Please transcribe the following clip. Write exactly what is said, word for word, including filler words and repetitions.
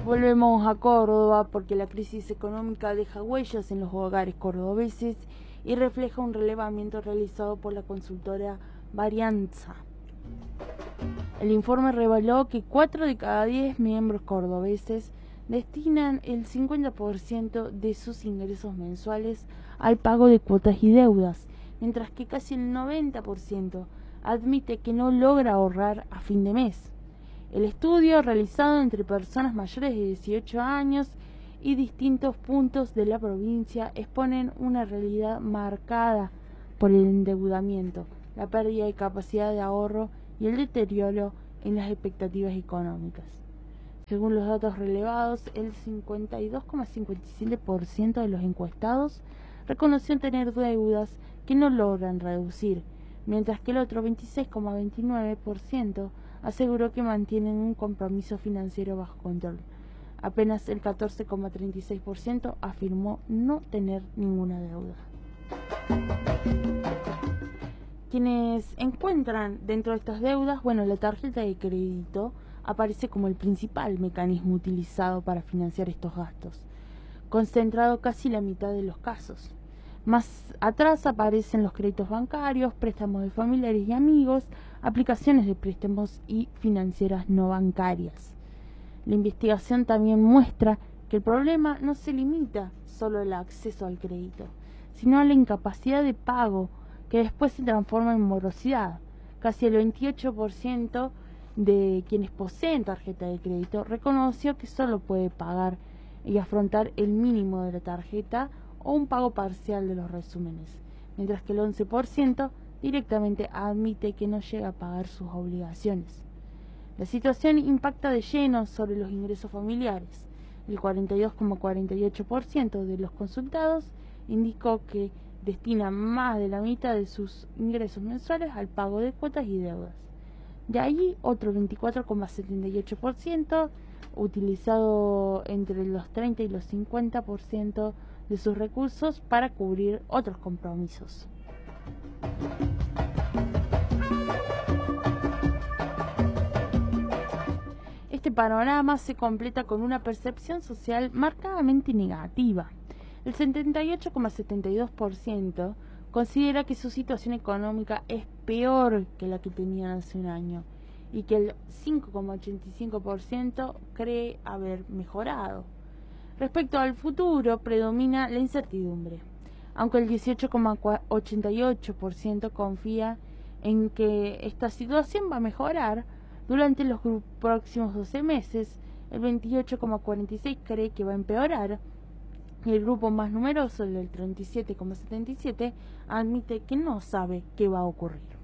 Volvemos a Córdoba porque la crisis económica deja huellas en los hogares cordobeses y refleja un relevamiento realizado por la consultora Varianza. El informe reveló que cuatro de cada diez miembros cordobeses destinan el cincuenta por ciento de sus ingresos mensuales al pago de cuotas y deudas, mientras que casi el noventa por ciento admite que no logra ahorrar a fin de mes. El estudio, realizado entre personas mayores de dieciocho años y distintos puntos de la provincia, exponen una realidad marcada por el endeudamiento, la pérdida de capacidad de ahorro y el deterioro en las expectativas económicas. Según los datos relevados, el cincuenta y dos coma cincuenta y siete por ciento de los encuestados reconoció tener deudas que no logran reducir, mientras que el otro veintiséis coma veintinueve por ciento aseguró que mantienen un compromiso financiero bajo control. Apenas el catorce coma treinta y seis por ciento afirmó no tener ninguna deuda. Quienes encuentran dentro de estas deudas, bueno, la tarjeta de crédito aparece como el principal mecanismo utilizado para financiar estos gastos, concentrado casi la mitad de los casos. Más atrás aparecen los créditos bancarios, préstamos de familiares y amigos, aplicaciones de préstamos y financieras no bancarias. La investigación también muestra que el problema no se limita solo al acceso al crédito, sino a la incapacidad de pago, que después se transforma en morosidad. Casi el veintiocho por ciento de quienes poseen tarjeta de crédito reconoció que solo puede pagar y afrontar el mínimo de la tarjeta o un pago parcial de los resúmenes, mientras que el once por ciento directamente admite que no llega a pagar sus obligaciones. La situación impacta de lleno sobre los ingresos familiares. El cuarenta y dos coma cuarenta y ocho por ciento de los consultados indicó que destina más de la mitad de sus ingresos mensuales al pago de cuotas y deudas. De allí, otro veinticuatro coma setenta y ocho por ciento utilizado entre los treinta y los cincuenta por ciento de sus recursos para cubrir otros compromisos. Este panorama se completa con una percepción social marcadamente negativa. El setenta y ocho coma setenta y dos por ciento considera que su situación económica es peor que la que tenían hace un año y que el cinco coma ochenta y cinco por ciento cree haber mejorado. Respecto al futuro, predomina la incertidumbre, aunque el dieciocho coma ochenta y ocho por ciento confía en que esta situación va a mejorar durante los próximos doce meses, el veintiocho coma cuarenta y seis por ciento cree que va a empeorar, y el grupo más numeroso, el del treinta y siete coma setenta y siete por ciento, admite que no sabe qué va a ocurrir.